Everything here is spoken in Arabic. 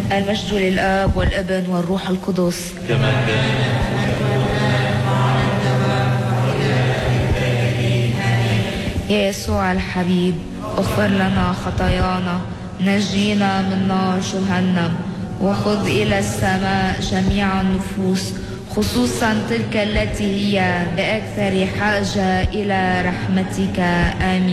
المجد للآب والابن والروح القدس كما كان. يا يسوع الحبيب، اغفر لنا خطايانا، نجينا من نار جهنم، وخذ إلى السماء جميع النفوس، خصوصا تلك التي هي بأكثر حاجة إلى رحمتك. آمين.